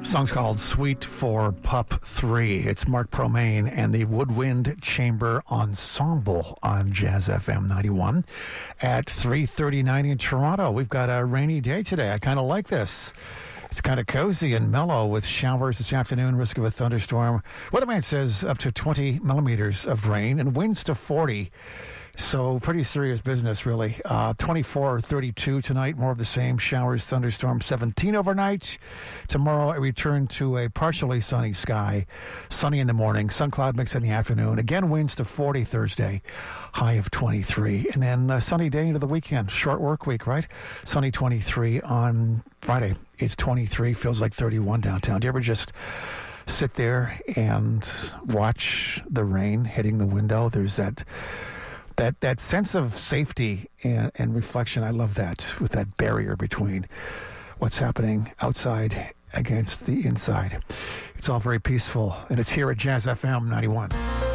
Song's called Suite for Pup 3. It's Mark Promain and the Woodwind Chamber Ensemble on Jazz FM 91 at 3:39 in Toronto. We've got a rainy day today. I kind of like this. It's kind of cozy and mellow with showers this afternoon, risk of a thunderstorm. Weatherman says up to 20 millimeters of rain and winds to 40. So pretty serious business, really. 24 or 32 tonight, more of the same. Showers, thunderstorms, 17 overnight. Tomorrow, a return to a partially sunny sky. Sunny in the morning, sun cloud mix in the afternoon. Again, winds to 40 Thursday, high of 23. And then a sunny day into the weekend. Short work week, right? Sunny 23 on Friday. It's 23, feels like 31 downtown. Do you ever just sit there and watch the rain hitting the window? There's that sense of safety and reflection. I love that, with that barrier between what's happening outside against the inside. It's all very peaceful, and it's here at Jazz FM 91.